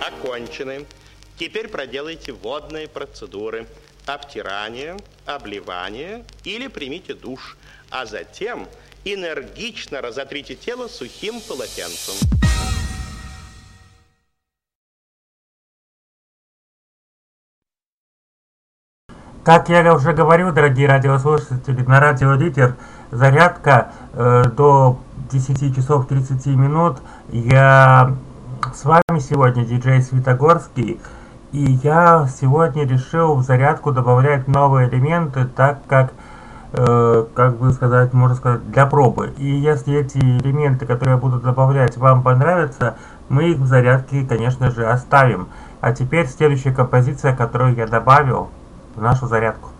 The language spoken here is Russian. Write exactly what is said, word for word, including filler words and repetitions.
окончены. Теперь проделайте водные процедуры. Обтирание, обливание или примите душ. А затем энергично разотрите тело сухим полотенцем. Как я уже говорил, дорогие радиослушатели, на радио Лидер зарядка э, до десяти часов тридцати минут. Я с вами сегодня диджей Светогорский, и я сегодня решил в зарядку добавлять новые элементы, так как, э, как бы сказать, можно сказать, для пробы. И если эти элементы, которые я буду добавлять, вам понравятся, мы их в зарядке, конечно же, оставим. А теперь следующая композиция, которую я добавил в нашу зарядку.